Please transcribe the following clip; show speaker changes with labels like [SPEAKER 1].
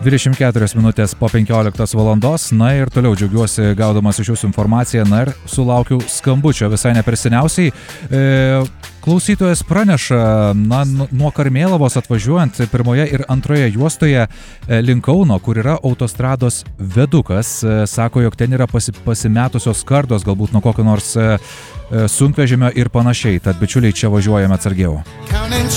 [SPEAKER 1] 24 minutės po 15 valandos. Na ir toliau džiaugiuosi gaudamas iš jūsų informaciją. Na ir sulaukiau skambučio visai neperseniausiai. Klausytojas praneša, nuo Karmėlavos atvažiuojant pirmoje ir antroje juostoje link Kauno, kur yra autostrados viadukas, sako, jog ten yra pasimetusios skardos, galbūt nuo kokio nors sunkvežimio ir panašiai. Tad bičiuliai, čia važiuojame atsargiau.